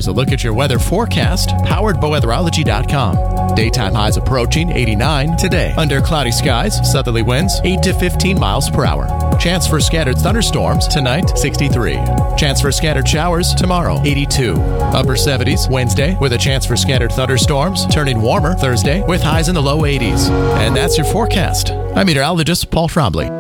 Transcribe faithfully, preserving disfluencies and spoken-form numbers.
Here's a look at your weather forecast, powered by weatherology dot com. Daytime highs approaching eighty-nine today. Under cloudy skies, southerly winds eight to fifteen miles per hour. Chance for scattered thunderstorms tonight, sixty-three. Chance for scattered showers tomorrow, eighty-two. Upper seventies Wednesday with a chance for scattered thunderstorms, turning warmer Thursday with highs in the low eighties. And that's your forecast. I'm meteorologist Paul Trombley.